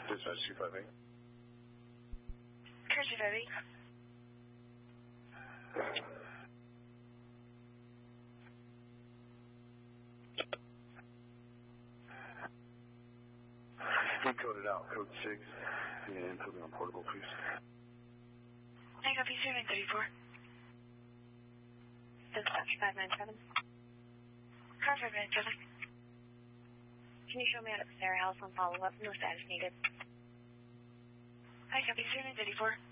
Dispatch 258. Car 258. Decoded out, code 6, and put me on portable, please. I copy 734. Dispatch 597. Car 597. Can you show me out at the Sarah House on follow-up? No status needed. I copy 734.